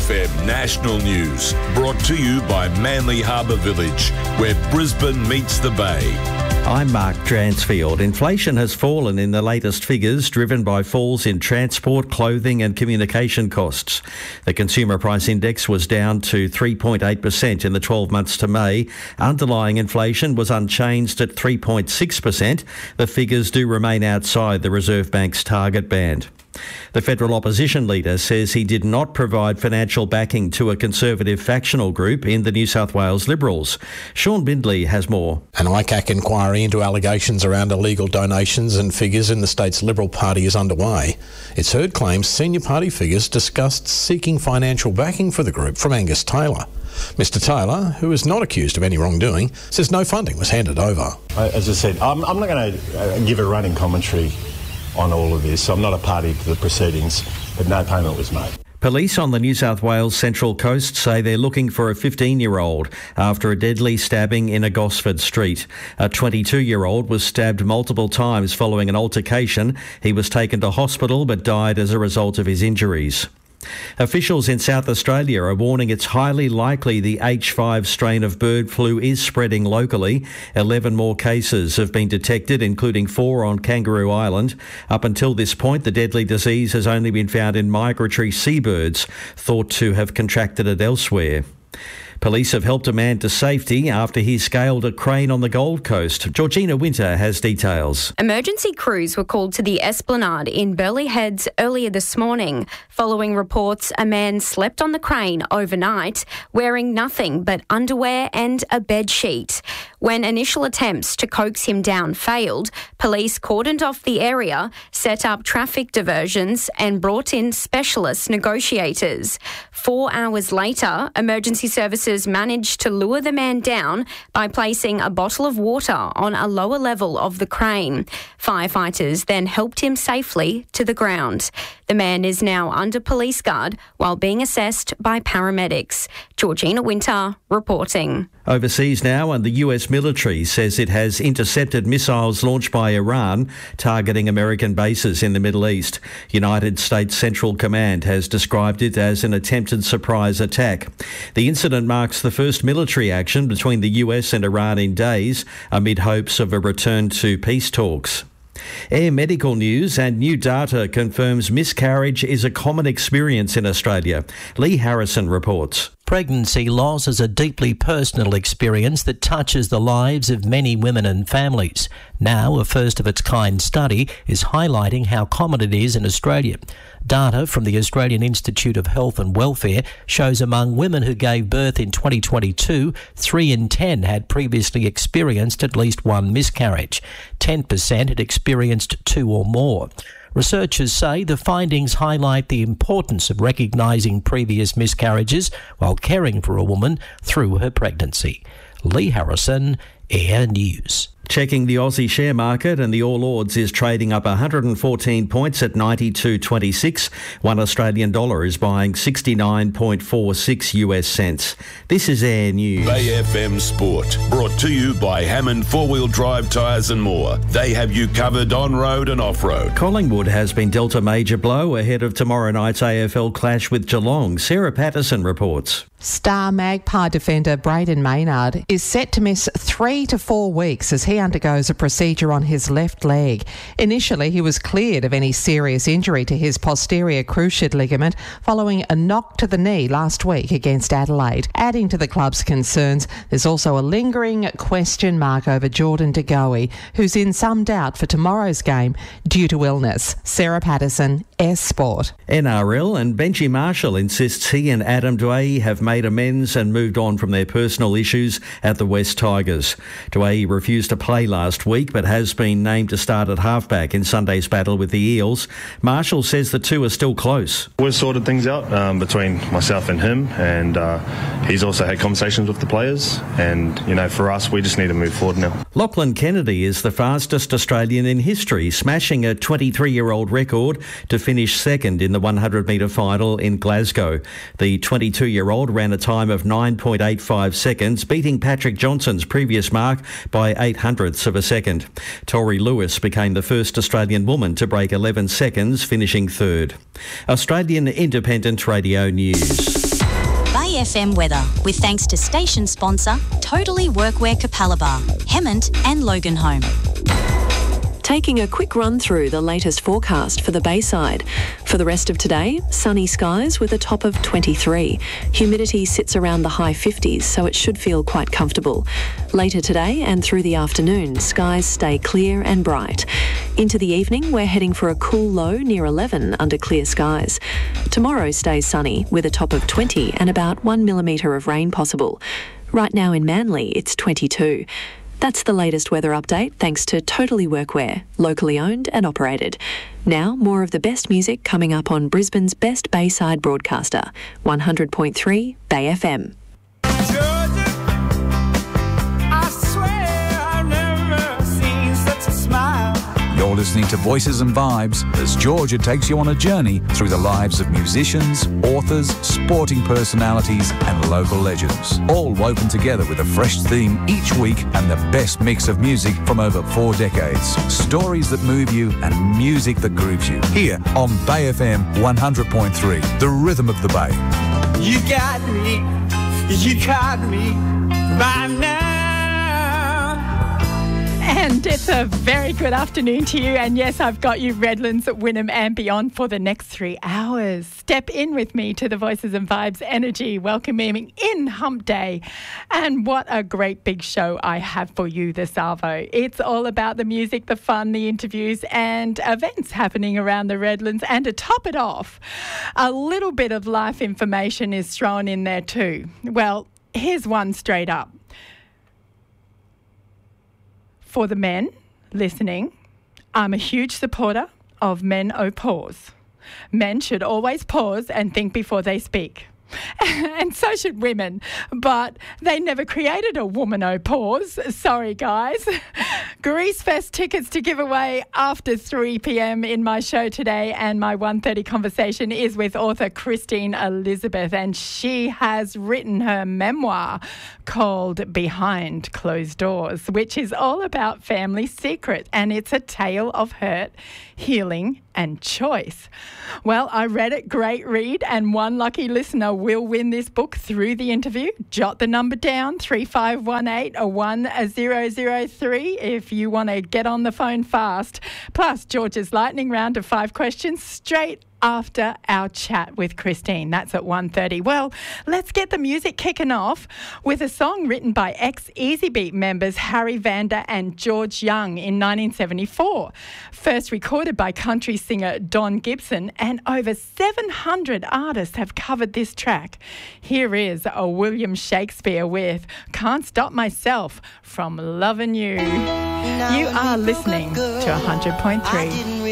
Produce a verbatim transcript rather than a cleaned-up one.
F M National News, brought to you by Manly Harbour Village, where Brisbane meets the Bay. I'm Mark Dransfield. Inflation has fallen in the latest figures, driven by falls in transport, clothing and communication costs. The Consumer Price Index was down to three point eight percent in the twelve months to May. Underlying inflation was unchanged at three point six percent. The figures do remain outside the Reserve Bank's target band. The federal opposition leader says he did not provide financial backing to a Conservative factional group in the New South Wales Liberals. Sean Bindley has more. An I C A C inquiry into allegations around illegal donations and figures in the state's Liberal Party is underway. It's heard claims senior party figures discussed seeking financial backing for the group from Angus Taylor. Mister Taylor, who is not accused of any wrongdoing, says no funding was handed over. As I said, I'm, I'm not going to give a running commentary on all of this. I'm not a party to the proceedings, but no payment was made. Police on the New South Wales Central Coast say they're looking for a fifteen-year-old after a deadly stabbing in a Gosford street. A twenty-two-year-old was stabbed multiple times following an altercation. He was taken to hospital but died as a result of his injuries. Officials in South Australia are warning it's highly likely the H five strain of bird flu is spreading locally. eleven more cases have been detected, including four on Kangaroo Island. Up until this point, the deadly disease has only been found in migratory seabirds, thought to have contracted it elsewhere. Police have helped a man to safety after he scaled a crane on the Gold Coast. Georgina Winter has details. Emergency crews were called to the Esplanade in Burleigh Heads earlier this morning, following reports a man slept on the crane overnight, wearing nothing but underwear and a bed sheet. When initial attempts to coax him down failed, police cordoned off the area, set up traffic diversions and brought in specialist negotiators. Four hours later, emergency services managed to lure the man down by placing a bottle of water on a lower level of the crane. Firefighters then helped him safely to the ground. The man is now under police guard while being assessed by paramedics. Georgina Winter reporting. Overseas now, and the U S military says it has intercepted missiles launched by Iran targeting American bases in the Middle East. United States Central Command has described it as an attempted surprise attack. The incident marks the first military action between the U S and Iran in days, amid hopes of a return to peace talks. Air medical news, and new data confirms miscarriage is a common experience in Australia. Lee Harrison reports. Pregnancy loss is a deeply personal experience that touches the lives of many women and families. Now, a first-of-its-kind study is highlighting how common it is in Australia. Data from the Australian Institute of Health and Welfare shows among women who gave birth in twenty twenty-two, three in ten had previously experienced at least one miscarriage. ten percent had experienced two or more. Researchers say the findings highlight the importance of recognising previous miscarriages while caring for a woman through her pregnancy. Lee Harrison, Air News. Checking the Aussie share market, and the All Ords is trading up one hundred fourteen points at ninety-two twenty-six. One Australian dollar is buying sixty-nine point four six U S cents. This is Air News. Bay F M Sport, brought to you by Hammond four-wheel drive tyres and more. They have you covered on-road and off-road. Collingwood has been dealt a major blow ahead of tomorrow night's A F L clash with Geelong. Sarah Patterson reports. Star Magpie defender Braden Maynard is set to miss three to four weeks as he undergoes a procedure on his left leg. Initially, he was cleared of any serious injury to his posterior cruciate ligament following a knock to the knee last week against Adelaide. Adding to the club's concerns, there's also a lingering question mark over Jordan De Goey, who's in some doubt for tomorrow's game due to illness. Sarah Patterson, S Sport. N R L, and Benji Marshall insists he and Adam Doueihi have made amends and moved on from their personal issues at the West Tigers. Doueihi refused to play last week but has been named to start at halfback in Sunday's battle with the Eels. Marshall says the two are still close. We've sorted things out um, between myself and him, and uh, he's also had conversations with the players, and you know, for us, we just need to move forward now. Lachlan Kennedy is the fastest Australian in history, smashing a twenty-three-year-old record to finish second in the one hundred metre final in Glasgow. The twenty-two-year-old ran a time of nine point eight five seconds, beating Patrick Johnson's previous mark by eight hundredths of a second. Tori Lewis became the first Australian woman to break eleven seconds, finishing third. Australian Independent Radio News. Bay F M weather with thanks to station sponsor Totally Workwear Capalaba, Hemmant and Loganholme. Taking a quick run through the latest forecast for the Bayside. For the rest of today, sunny skies with a top of twenty-three. Humidity sits around the high fifties, so it should feel quite comfortable. Later today and through the afternoon, skies stay clear and bright. Into the evening, we're heading for a cool low near eleven under clear skies. Tomorrow stays sunny with a top of twenty and about one millimetre of rain possible. Right now in Manly, it's twenty-two. That's the latest weather update thanks to Totally Workwear, locally owned and operated. Now, more of the best music coming up on Brisbane's best Bayside broadcaster, one hundred point three Bay F M. Georgia, I swear I've never seen such a smile. You're listening to Voices and Vibes as Georgia takes you on a journey through the lives of musicians, authors, sporting personalities and local legends, all woven together with a fresh theme each week and the best mix of music from over four decades. Stories that move you and music that grooves you. Here on Bay F M one hundred point three, the rhythm of the Bay. You got me, you caught me by now. And it's a very good afternoon to you. And yes, I've got you Redlands, Wynnum and beyond for the next three hours. Step in with me to the Voices and Vibes Energy, welcoming in Hump Day. And what a great big show I have for you this Arvo. It's all about the music, the fun, the interviews and events happening around the Redlands. And to top it off, a little bit of life information is thrown in there too. Well, here's one straight up. For the men listening, I'm a huge supporter of men o' pause. Men should always pause and think before they speak. And so should women, but they never created a woman o' pause. Sorry, guys. Grease Fest tickets to give away after three p.m. in my show today, and my one thirty conversation is with author Christine Elizabeth, and she has written her memoir called Behind Closed Doors, which is all about family secret, and it's a tale of hurt, healing and choice. Well, I read it, great read, and one lucky listener will win this book through the interview. Jot the number down, three five one eight one zero zero three if you want to get on the phone fast. Plus, George's lightning round of five questions straight after our chat with Christine. That's at one thirty. Well, let's get the music kicking off with a song written by ex-Easy Beat members Harry Vander and George Young in nineteen seventy-four. First recorded by country singer Don Gibson, and over seven hundred artists have covered this track. Here is a William Shakespeare with Can't Stop Myself from Lovin' You. You are listening to one hundred point three